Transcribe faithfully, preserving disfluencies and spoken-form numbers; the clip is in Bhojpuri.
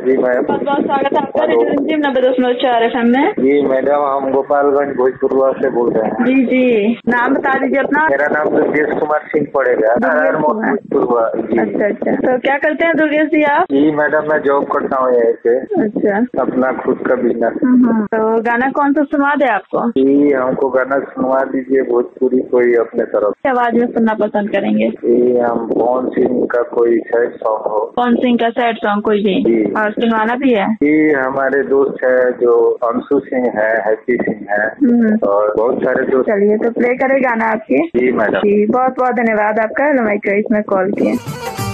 जी मैम, बहुत बहुत स्वागत है आपका रेडियो रिमझिम नब्बे दशमलव चार एफ एम में। जी मैडम, हम गोपालगंज भोजपुरवा से बोल रहे हैं। जी जी, नाम बता दीजिए अपना। मेरा नाम दुर्गेश कुमार सिंह पड़ेगा, दुर्गेश कुमार। भोजपुरवा। जी अच्छा अच्छा, तो क्या करते हैं दुर्गेश जी आप? जी मैडम, मैं जॉब करता हूँ यहीं पे, अच्छा, अपना खुद का बिजनेस। तो गाना कौन सा सुना दे आपको? जी हमको गाना सुनवा दीजिए, भोजपुरी कोई अपने तरफ। आवाज में सुनना पसंद करेंगे? जी हम पवन सिंह का कोई सैड सॉन्ग हो। पवन सिंह का सैड सॉन्ग कोई भी? जी और सुनवाना भी है? जी, हमारे दोस्त है जो अंशु सिंह है, हैप्पी सिंह है और बहुत सारे दोस्त। चलिए तो प्ले करे गाना आपके। जी मैडम। जी बहुत बहुत धन्यवाद आपका, लम्हाई क्रॉस में कॉल किए।